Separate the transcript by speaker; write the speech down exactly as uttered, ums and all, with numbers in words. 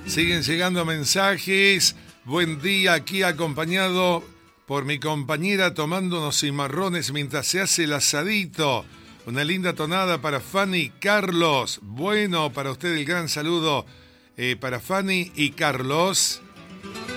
Speaker 1: Siguen llegando mensajes. Buen día, aquí acompañado por mi compañera tomando unos cimarrones mientras se hace el asadito. Una linda tonada para Fanny y Carlos. Bueno, para usted el gran saludo eh, para Fanny y Carlos.